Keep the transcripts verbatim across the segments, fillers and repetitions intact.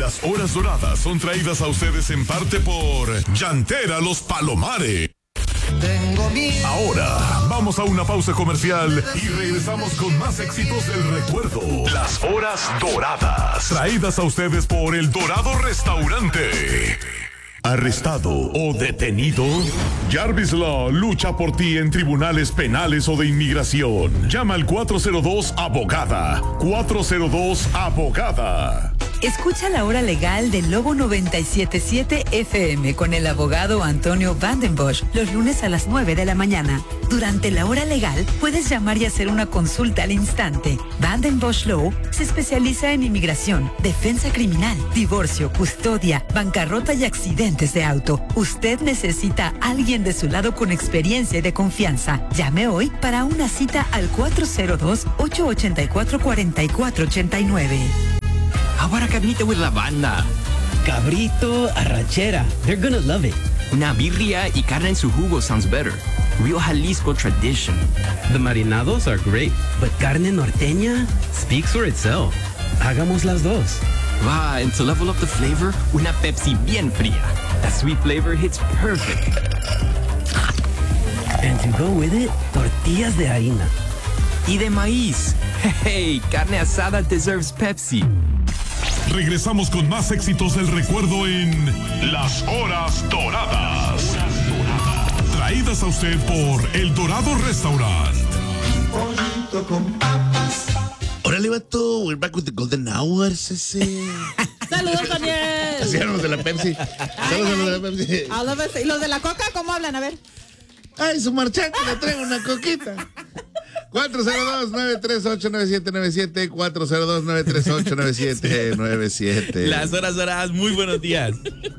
Las horas doradas son traídas a ustedes en parte por Llantera Los Palomares. Tengo miedo. Ahora vamos a una pausa comercial y regresamos con más éxitos del recuerdo. Las horas doradas, traídas a ustedes por El Dorado Restaurante. ¿Arrestado o detenido? Jarvis Law lucha por ti en tribunales penales o de inmigración. Llama al cuatro cero dos abogada. cuatro cero dos abogada. Escucha la hora legal de Lobo noventa y siete punto siete F M con el abogado Antonio Vandenbosch los lunes a las nueve de la mañana. Durante la hora legal puedes llamar y hacer una consulta al instante. Vandenbosch Law se especializa en inmigración, defensa criminal, divorcio, custodia, bancarrota y accidentes de auto. Usted necesita a alguien de su lado con experiencia y de confianza. Llame hoy para una cita al cuatro cero dos, ocho ocho cuatro, cuatro cuatro ocho nueve. How about a carnita with la banda? Cabrito, arrachera. They're gonna love it. Una birria y carne en su jugo sounds better. Real Jalisco tradition. The marinados are great, but carne norteña speaks for itself. Hagamos las dos. Va, and to level up the flavor, una Pepsi bien fría. That sweet flavor hits perfect. And to go with it, tortillas de harina. Y de maíz. Hey, carne asada deserves Pepsi. Regresamos con más éxitos del recuerdo en Las Horas Doradas. Traídas a usted por El Dorado Restaurant. Pollito con papas. Órale, vato, we're back with the golden hours, ese. Saludos, Daniel. Así eran los de la Pepsi. Saludos a los de la Pepsi. A los de- ¿Y los de la coca cómo hablan? A ver. Ay, su marchante, le traigo una coquita. cuatro cero dos, nueve tres ocho, nueve siete nueve siete, cuatro cero dos, nueve tres ocho, nueve siete nueve siete. Las horas doradas, muy buenos días.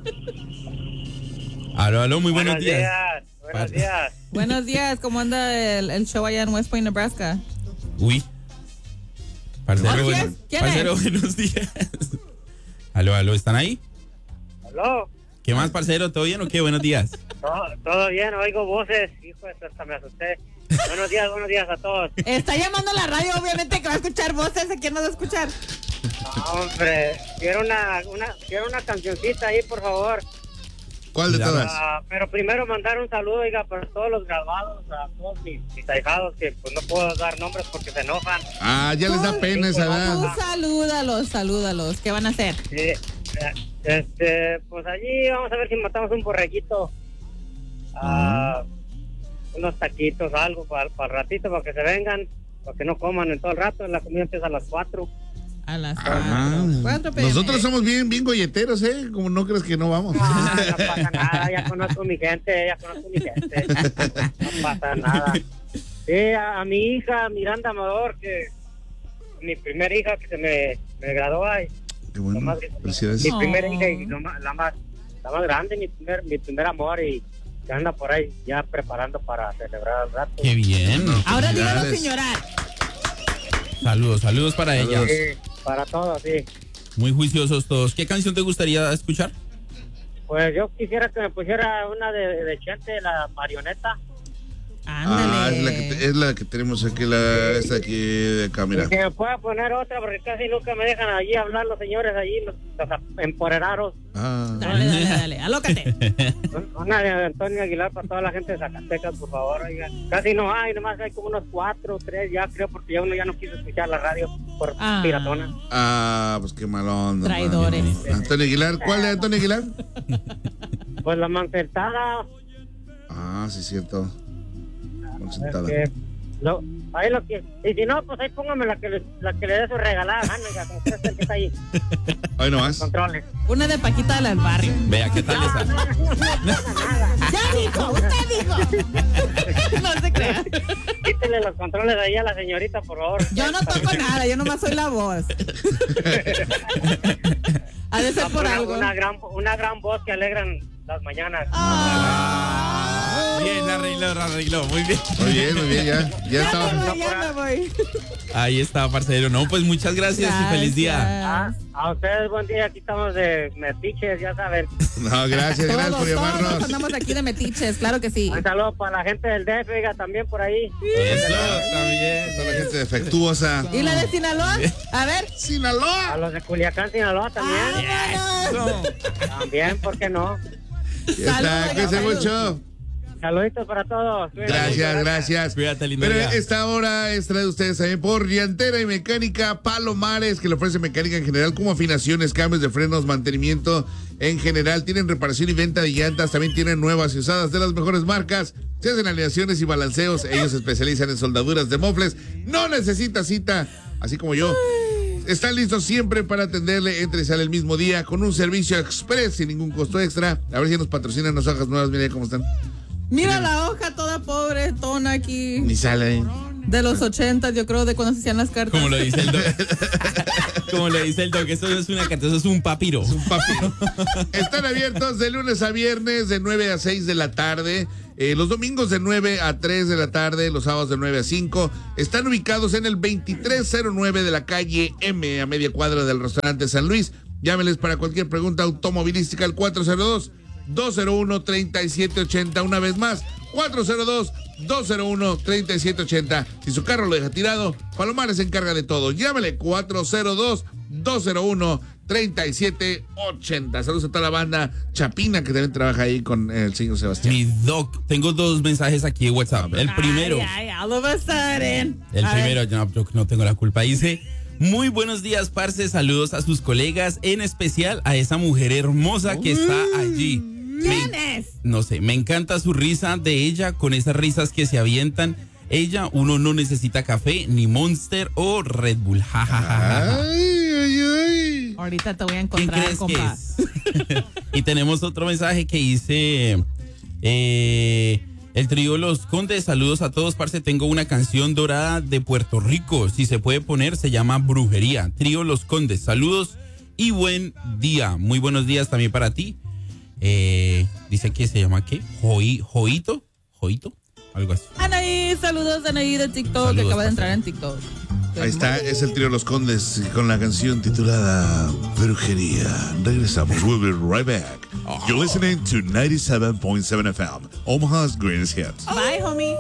Aló, aló, muy buenos, Buenos días. días, buenos días. Buenos días, ¿cómo anda el, el show allá en West Point, Nebraska? Uy. Parcero, ¿Quién? bueno, ¿Quién parcero es? buenos días. Aló, aló, ¿están ahí? ¿Aló? ¿Qué más, parcero? ¿Todo bien o qué? Buenos días. ¿Todo, todo bien? Oigo voces. Hijo, esto hasta me asusté. Buenos días, buenos días a todos. Está llamando a la radio, obviamente que va a escuchar voces. ¿A quién nos va a escuchar? No, hombre, quiero una, una, quiero una cancioncita ahí, por favor. ¿Cuál de todas? Ah, pero primero mandar un saludo, oiga, para todos los graduados, a todos mis, mis ahijados, que pues no puedo dar nombres porque se enojan. Ah, ya les da pena esa Tú edad. salúdalos, salúdalos. ¿Qué van a hacer? Sí, eh, este, pues allí vamos a ver si matamos un borreguito. Ah, unos taquitos, algo para el ratito, para que se vengan, para que no coman en todo el rato. La comida empieza a las cuatro. A las Ah, cuatro p m. nosotros somos bien, bien golleteros, ¿eh? Como no crees que no vamos. No, no pasa nada, ya conozco mi gente, ya conozco mi gente. No pasa nada. Sí, a, a mi hija Miranda Amador, que mi primera hija que se me, me graduó ahí. Qué bueno. Más, Felicidades. mi Oh. primera hija y lo más- la más, la más grande, mi primer, mi primer amor, y que anda por ahí ya preparando para celebrar el rato. Qué bien. Ahora dígalo Felicidades. sin llorar. Saludos, saludos para ella. Sí, para todos, sí. Muy juiciosos todos. ¿Qué canción te gustaría escuchar? Pues yo quisiera que me pusiera una de, de Chente, la marioneta. Ah, Ándale. es la que, te- es la que tenemos aquí, la, esta aquí de acá, mira. Y que me pueda poner otra, porque casi nunca me dejan allí hablar los señores, allí, los, los empoderados. Ah, Dale, dale, dale. Alócate. Una de Antonio Aguilar para toda la gente de Zacatecas, por favor, oiga. Casi no hay, nomás hay como unos cuatro, tres, ya creo, porque ya uno ya no quiso escuchar la radio por Ah. piratona. ah, pues qué malón. Traidores. Antonio Aguilar, ¿cuál es Antonio Aguilar? Pues la mancentada, Ah, sí, cierto. Concentrada. que lo, ahí lo que, y si no, pues ahí póngame la que le, la que le dé su regalada, gana, oiga, como usted es el que está ahí, Ahí nomás. controles. Una de Paquita del barrio. Vea, ¿qué tal esa? Ya dijo, usted dijo. No se crea. Quítele los controles ahí a la señorita, por favor. Yo no toco nada, yo nomás soy la voz. Ha de ser por una, algo. Una gran, una gran voz que alegran las mañanas. Ah. Bien, arregló, arregló. Muy bien. Muy bien, muy bien, ya. Ya Ya estaba. me voy, ya me voy. Ahí está, parcero. No, pues muchas gracias, y feliz día. Ah, a ustedes buen día, aquí estamos de metiches, ya saben. No, gracias, gracias por Todos, todos llamarnos. andamos aquí de metiches, claro que sí. Un saludo para la gente del D F, oiga, también por ahí. Eso, también. Toda la gente defectuosa. ¿Y la de Sinaloa? A ver. A ¡Sinaloa! los de Culiacán, Sinaloa también. Eso. También, ¿por qué no? Ya está, Saludos, cuídense saludos. mucho. Saluditos para todos. Gracias, gracias. Cuídate, lindo Pero día. esta hora es traída ustedes también por Llantera y Mecánica Palomares, que le ofrece mecánica en general, como afinaciones, cambios de frenos, mantenimiento en general. Tienen reparación y venta de llantas, también tienen nuevas y usadas de las mejores marcas. Se hacen alineaciones y balanceos. Ellos se especializan en soldaduras de mofles. No necesita cita, así como yo. Están listos siempre para atenderle, entre y sale el mismo día, con un servicio express sin ningún costo extra. A ver si nos patrocinan las hojas nuevas, mira cómo están. Mira la hoja toda pobre, tona aquí. Ni sale. De los ochentas, yo creo, de cuando se hacían las cartas. Como lo dice el doc. Como le dice el doc, eso no es una carta, eso es un papiro. Un papiro. Están abiertos de lunes a viernes de nueve a seis de la tarde. Eh, los domingos de nueve a tres de la tarde, los sábados de nueve a cinco. Están ubicados en el veintitrés cero nueve de la calle M, a media cuadra del restaurante San Luis. Llámenles para cualquier pregunta automovilística al cuatro cero dos, dos cero uno, tres siete ocho cero. Una vez más, cuatro cero dos, dos cero uno, tres siete ocho cero. Si su carro lo deja tirado, Palomares se encarga de todo. Llámele cuatro cero dos, dos cero uno, tres siete ocho cero. Saludos a toda la banda Chapina que también trabaja ahí con el señor Sebastián. Mi doc, tengo dos mensajes aquí de WhatsApp. El primero. Ay, ay, all of a sudden. El A primero, ver. no, yo no tengo la culpa. Dice: muy buenos días, parce. Saludos a sus colegas, en especial a esa mujer hermosa que está allí. ¿Quién Me- es? No sé, me encanta su risa de ella, con esas risas que se avientan. Ella, uno no necesita café, ni Monster o Red Bull. Ja, ja, ja, ja, ja. Ay, ay, ay. Ahorita te voy a ¿Quién encontrar, crees que compa. es? Y tenemos otro mensaje que dice: eh, el trío Los Condes, saludos a todos, parce. Tengo una canción dorada de Puerto Rico, si se puede poner, se llama Brujería. Trío Los Condes, saludos y buen día. Muy buenos días también para ti. Eh, dice que se llama ¿qué? Joi, Joito, Joito, algo así. Anaí, saludos Anaí de TikTok, Saludos, que acaba de parce. entrar en TikTok. Ahí está, es el trío Los Condes con la canción titulada Brujería. Regresamos, we'll be right back. You're listening to ninety-seven point seven F M, Omaha's greatest hits. Bye, homie.